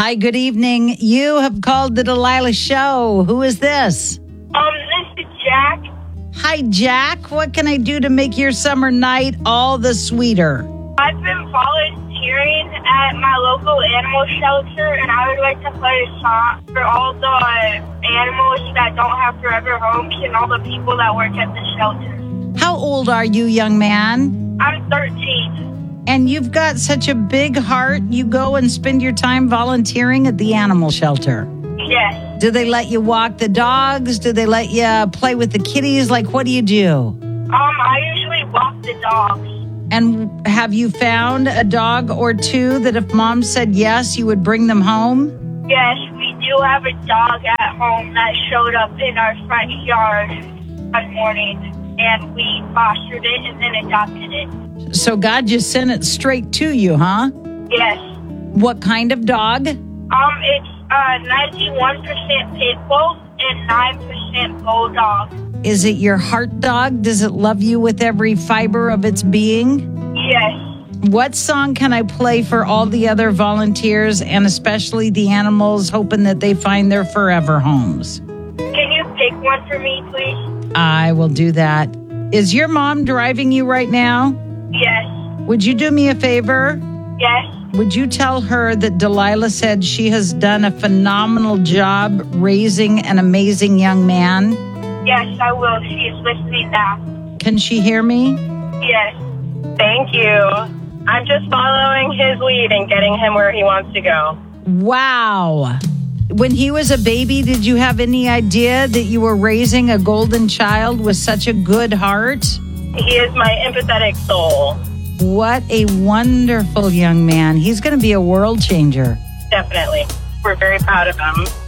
Hi, good evening. You have called the Delilah Show. Who is this? This is Jack. Hi, Jack. What can I do to make your summer night all the sweeter? I've been volunteering at my local animal shelter, and I would like to play a song for all the animals that don't have forever homes and all the people that work at the shelter. How old are you, young man? I'm 13. And you've got such a big heart. You go and spend your time volunteering at the animal shelter. Yes. Do they let you walk the dogs? Do they let you play with the kitties? Like, what do you do? I usually walk the dogs. And have you found a dog or two that if mom said yes, you would bring them home? Yes, we do have a dog at home that showed up in our front yard one morning, and we fostered it and then adopted it. So God just sent it straight to you, huh? Yes. What kind of dog? It's 91% pit bull and 9% bulldog. Is it your heart dog? Does it love you with every fiber of its being? Yes. What song can I play for all the other volunteers and especially the animals, hoping that they find their forever homes? Can you pick one for me, please? I will do that. Is your mom driving you right now? Yes. Would you do me a favor? Yes. Would you tell her that Delilah said she has done a phenomenal job raising an amazing young man? Yes, I will. She is listening now. Can she hear me? Yes. Thank you. I'm just following his lead and getting him where he wants to go. Wow. When he was a baby, did you have any idea that you were raising a golden child with such a good heart? He is my empathetic soul. What a wonderful young man. He's going to be a world changer. Definitely. We're very proud of him.